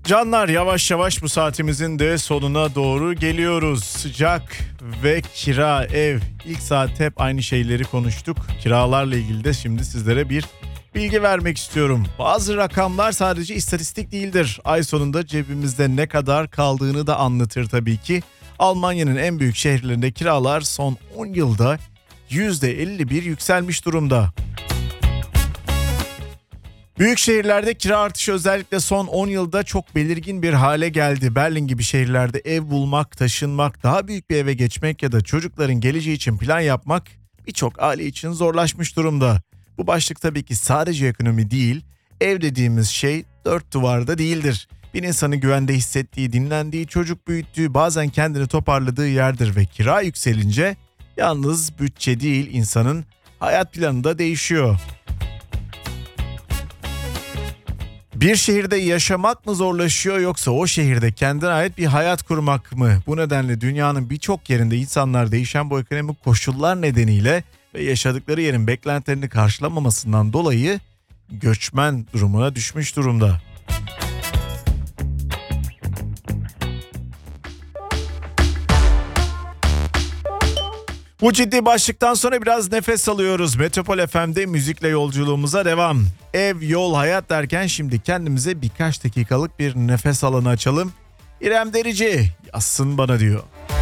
Canlar, yavaş yavaş bu saatimizin de sonuna doğru geliyoruz. Sıcak ve kira, ev. İlk saat hep aynı şeyleri konuştuk. Kiralarla ilgili de şimdi sizlere bir bilgi vermek istiyorum. Bazı rakamlar sadece istatistik değildir. Ay sonunda cebimizde ne kadar kaldığını da anlatır tabii ki. Almanya'nın en büyük şehirlerinde kiralar son 10 yılda %51 yükselmiş durumda. Büyük şehirlerde kira artışı özellikle son 10 yılda çok belirgin bir hale geldi. Berlin gibi şehirlerde ev bulmak, taşınmak, daha büyük bir eve geçmek ya da çocukların geleceği için plan yapmak birçok aile için zorlaşmış durumda. Bu başlık tabii ki sadece ekonomi değil, ev dediğimiz şey dört duvarda değildir. Bir insanın güvende hissettiği, dinlendiği, çocuk büyüttüğü, bazen kendini toparladığı yerdir ve kira yükselince yalnız bütçe değil, insanın hayat planı da değişiyor. Bir şehirde yaşamak mı zorlaşıyor yoksa o şehirde kendine ait bir hayat kurmak mı? Bu nedenle dünyanın birçok yerinde insanlar değişen bu ekonomik koşullar nedeniyle ve yaşadıkları yerin beklentilerini karşılamamasından dolayı göçmen durumuna düşmüş durumda. Bu ciddi başlıktan sonra biraz nefes alıyoruz. Metropol FM'de müzikle yolculuğumuza devam. Ev, yol, hayat derken şimdi kendimize birkaç dakikalık bir nefes alanı açalım. İrem Derici yazsın bana diyor.